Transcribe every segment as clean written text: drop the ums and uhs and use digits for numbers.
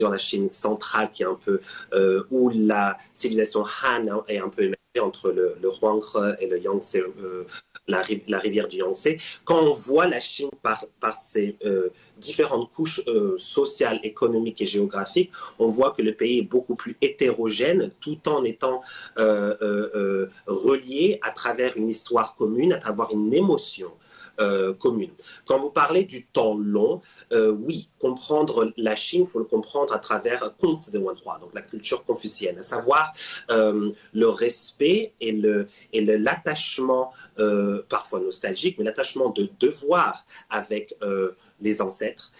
la Chine centrale qui est un peu où la civilisation Han hein, est un peu émergée entre le Huanghe et le Yangtze, la rivière du Yangtze. Quand on voit la Chine par ses différentes couches sociales, économiques et géographiques, on voit que le pays est beaucoup plus hétérogène, tout en étant relié à travers une histoire commune, à travers une émotion commune. Quand vous parlez du temps long, oui, comprendre la Chine, il faut le comprendre à travers Kunzi de Wanhua, donc la culture confucienne, à savoir le respect et l'attachement, parfois nostalgique, mais l'attachement de devoir avec les ancêtres,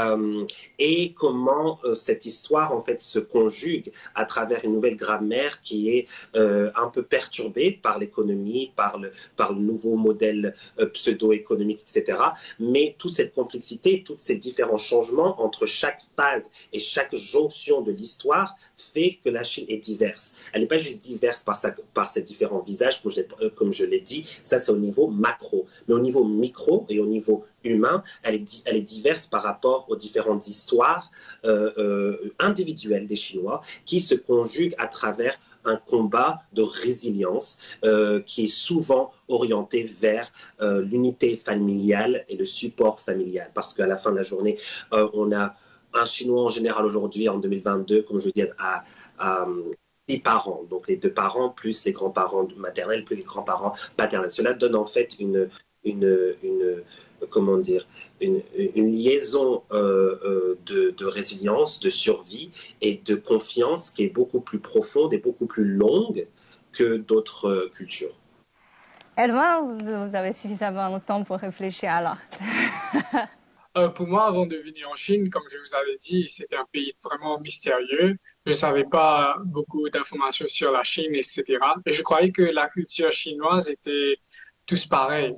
et comment cette histoire en fait se conjugue à travers une nouvelle grammaire qui est un peu perturbée par l'économie, par le nouveau modèle pseudo-économique, etc. Mais toute cette complexité, tous ces différents changements entre chaque phase et chaque jonction de l'histoire fait que la Chine est diverse. Elle n'est pas juste diverse par ses différents visages, comme je l'ai dit, ça c'est au niveau macro. Mais au niveau micro et au niveau humain, elle est diverse par rapport aux différentes histoires individuelles des Chinois qui se conjuguent à travers un combat de résilience qui est souvent orienté vers l'unité familiale et le support familial. Parce qu'à la fin de la journée, on a un Chinois en général aujourd'hui, en 2022, comme je veux dire, à 10 parents. Donc les deux parents plus les grands-parents maternels plus les grands-parents paternels. Cela donne en fait une comment dire, une liaison de résilience, de survie et de confiance qui est beaucoup plus profonde et beaucoup plus longue que d'autres cultures. Edouard, vous avez suffisamment de temps pour réfléchir alors. Pour moi, avant de venir en Chine, comme je vous avais dit, c'était un pays vraiment mystérieux. Je savais pas beaucoup d'informations sur la Chine, etc. Et je croyais que la culture chinoise était tous pareils.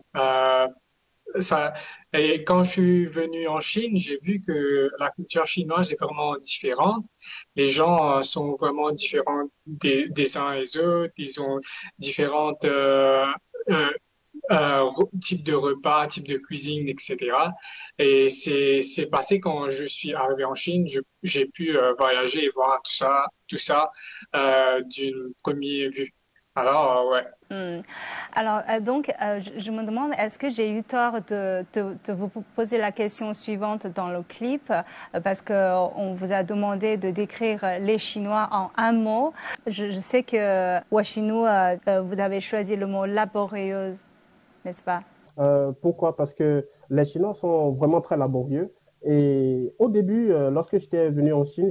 Ça, et quand je suis venu en Chine, j'ai vu que la culture chinoise est vraiment différente. Les gens sont vraiment différents des uns et des autres. Ils ont différentes euh, type de repas, type de cuisine, etc. Et c'est passé quand je suis arrivé en Chine, j'ai pu voyager et voir tout ça d'une première vue. Alors, ouais. Alors, donc, je me demande, est-ce que j'ai eu tort de vous poser la question suivante dans le clip, parce qu'on vous a demandé de décrire les Chinois en un mot. Je sais que Washinu, vous avez choisi le mot laborieuse, n'est-ce pas? Pourquoi? Parce que les Chinois sont vraiment très laborieux. Et au début, lorsque j'étais venu en Chine,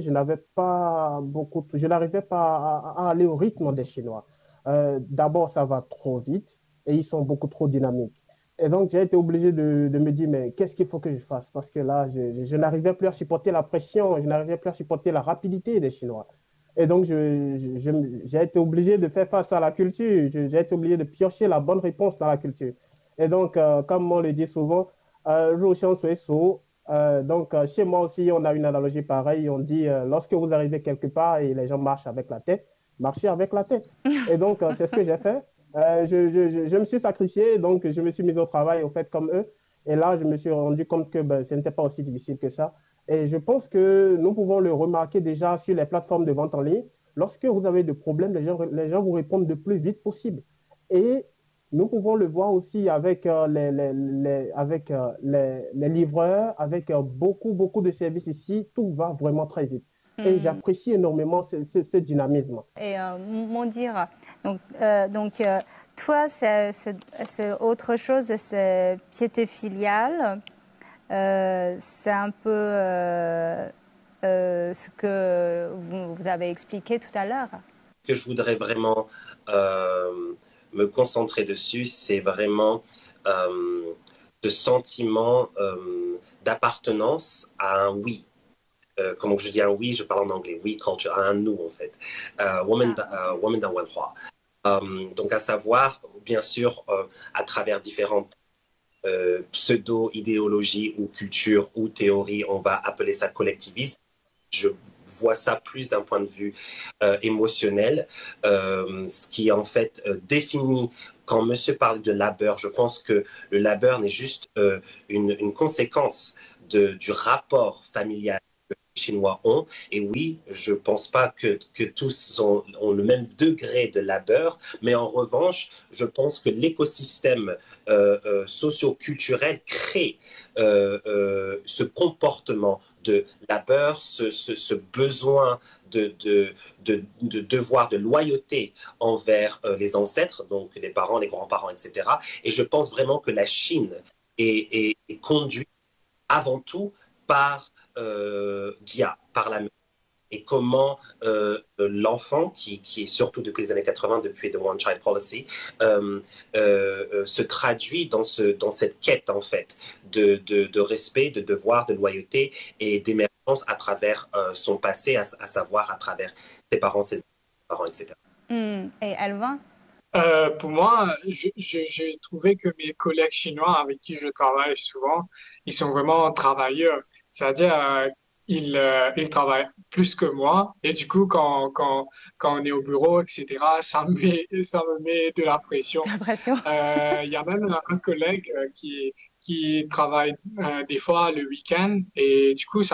je n'arrivais pas à aller au rythme des Chinois. D'abord, ça va trop vite et ils sont beaucoup trop dynamiques. Et donc, j'ai été obligé de me dire, mais qu'est-ce qu'il faut que je fasse? Parce que là, je n'arrivais plus à supporter la pression, je n'arrivais plus à supporter la rapidité des Chinois. Et donc, j'ai été obligé de faire face à la culture, j'ai été obligé de piocher la bonne réponse dans la culture. Et donc, comme on le dit souvent, chez moi aussi, on a une analogie pareille. On dit, lorsque vous arrivez quelque part et les gens marchent avec la tête, marchez avec la tête. Et donc, c'est ce que j'ai fait. Je me suis sacrifié, donc je me suis mis au travail, au fait, comme eux. Et là, je me suis rendu compte que ce n'était pas aussi difficile que ça. Et je pense que nous pouvons le remarquer déjà sur les plateformes de vente en ligne. Lorsque vous avez des problèmes, les gens vous répondent le plus vite possible. Et nous pouvons le voir aussi avec, les livreurs, avec beaucoup de services ici. Tout va vraiment très vite. Et j'apprécie énormément ce dynamisme. Et mon dire, toi, c'est autre chose, c'est piété filiale. C'est un peu ce que vous avez expliqué tout à l'heure. Ce que je voudrais vraiment me concentrer dessus, c'est vraiment ce sentiment d'appartenance à un oui. Comme je dis un oui, je parle en anglais, we culture, à un nous en fait. Woman da Wanhua. Donc à savoir, bien sûr, à travers différentes pseudo-idéologies ou cultures ou théories, on va appeler ça collectivisme. Je vois ça plus d'un point de vue émotionnel, ce qui en fait définit, quand monsieur parle de labeur, je pense que le labeur n'est juste une conséquence du rapport familial Chinois ont. Et oui, je ne pense pas que tous ont le même degré de labeur, mais en revanche, je pense que l'écosystème socio-culturel crée ce comportement de labeur, ce besoin de devoir de loyauté envers les ancêtres, donc les parents, les grands-parents, etc. Et je pense vraiment que la Chine est conduite avant tout par par la et comment l'enfant, qui est surtout depuis les années 80, depuis The One Child Policy, se traduit dans cette quête, en fait, de respect, de devoir, de loyauté et d'émergence à travers son passé, à savoir à travers ses parents, ses parents, etc. Et Alvin? Pour moi, j'ai trouvé que mes collègues chinois avec qui je travaille souvent, ils sont vraiment travailleurs. C'est-à-dire, ils travaillent plus que moi. Et du coup, quand on est au bureau, etc., ça me met de la pression. L'impression. Il y a même un collègue qui travaille des fois le week-end. Et du coup,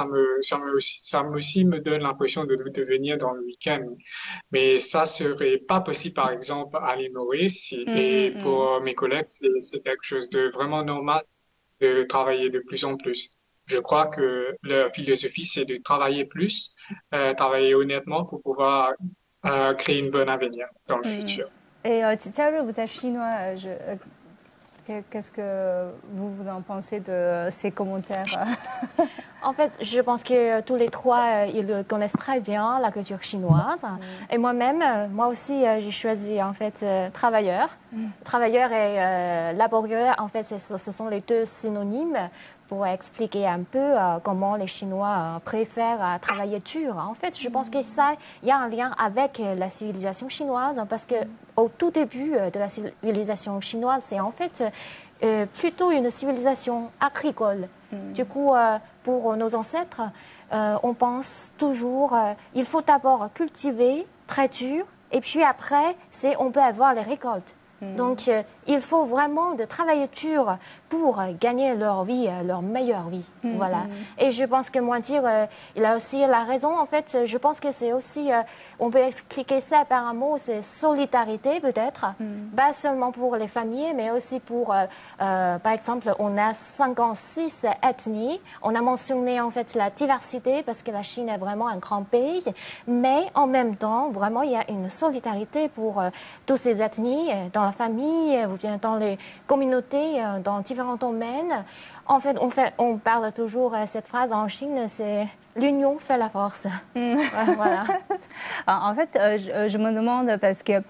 ça me aussi me donne l'impression de venir dans le week-end. Mais ça serait pas possible, par exemple, à l'île Maurice. Et pour mes collègues, c'est quelque chose de vraiment normal de travailler de plus en plus. Je crois que leur philosophie, c'est de travailler plus, travailler honnêtement pour pouvoir créer une bonne avenir dans le futur. Et Chicharu, vous êtes chinois. Qu'est-ce que vous en pensez de ces commentaires? En fait, je pense que tous les trois, ils connaissent très bien la culture chinoise. Et moi-même, moi aussi, j'ai choisi en fait travailleur. Travailleur et laborieux, en fait, ce sont les deux synonymes pour expliquer un peu comment les Chinois préfèrent travailler dur. En fait, je pense que ça, il y a un lien avec la civilisation chinoise parce que au tout début de la civilisation chinoise, c'est en fait plutôt une civilisation agricole. Du coup, pour nos ancêtres, on pense toujours il faut d'abord cultiver très dur et puis après, on peut avoir les récoltes. Donc, il faut vraiment de travailler dur pour gagner leur vie, leur meilleure vie. Voilà. Et je pense que Mointir, il a aussi la raison. En fait, je pense que c'est aussi, on peut expliquer ça par un mot, c'est solidarité peut-être. Pas seulement pour les familles, mais aussi pour, par exemple, on a 56 ethnies. On a mentionné en fait la diversité parce que la Chine est vraiment un grand pays. Mais en même temps, vraiment, il y a une solidarité pour toutes ces ethnies dans la famille ou bien dans les communautés, dans différents domaines. En fait, on parle toujours cette phrase en Chine, c'est l'union fait la force. Voilà. En fait, je me demande parce que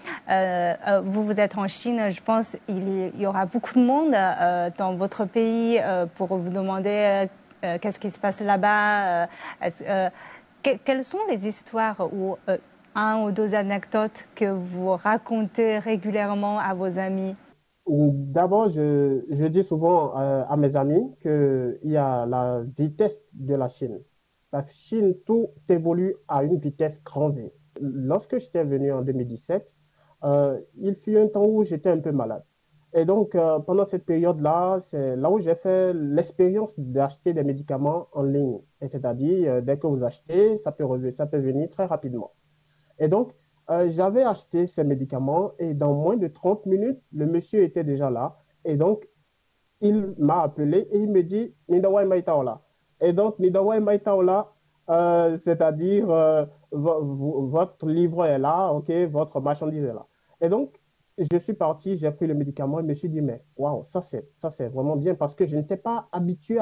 vous êtes en Chine, je pense il y aura beaucoup de monde dans votre pays pour vous demander qu'est-ce qui se passe là-bas. Quelles sont les histoires ou un ou deux anecdotes que vous racontez régulièrement à vos amis? D'abord, je dis souvent à mes amis qu'il y a la vitesse de la Chine. La Chine, tout évolue à une vitesse grand V. Lorsque j'étais venu en 2017, il fut un temps où j'étais un peu malade. Et donc, pendant cette période-là, c'est là où j'ai fait l'expérience d'acheter des médicaments en ligne. Et c'est-à-dire, dès que vous achetez, ça peut venir très rapidement. Et donc, j'avais acheté ces médicaments et dans moins de 30 minutes, le monsieur était déjà là. Et donc, il m'a appelé et il me dit Nidawai Maitaola. Et donc, Nidawai Maitaola, c'est-à-dire votre livre est là, ok, votre marchandise est là. Et donc, je suis parti, j'ai pris le médicament et me suis dit, mais waouh, ça c'est vraiment bien parce que je n'étais pas habitué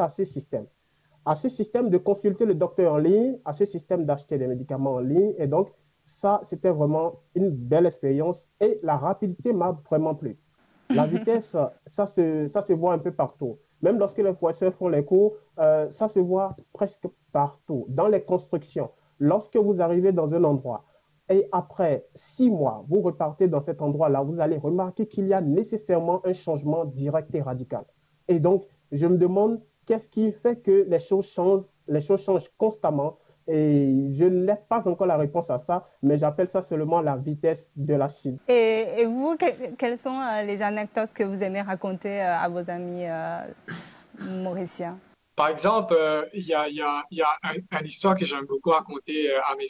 à ce système de consulter le docteur en ligne, à ce système d'acheter des médicaments en ligne. Et donc, ça, c'était vraiment une belle expérience et la rapidité m'a vraiment plu. La vitesse, ça se voit un peu partout. Même lorsque les professeurs font les cours, ça se voit presque partout. Dans les constructions, lorsque vous arrivez dans un endroit et après 6 mois, vous repartez dans cet endroit-là, vous allez remarquer qu'il y a nécessairement un changement direct et radical. Et donc, je me demande qu'est-ce qui fait que les choses changent constamment. Et je n'ai pas encore la réponse à ça, mais j'appelle ça seulement la vitesse de la Chine. Et vous, quelles sont les anecdotes que vous aimez raconter à vos amis mauriciens? Par exemple, il y a une histoire que j'aime beaucoup raconter à mes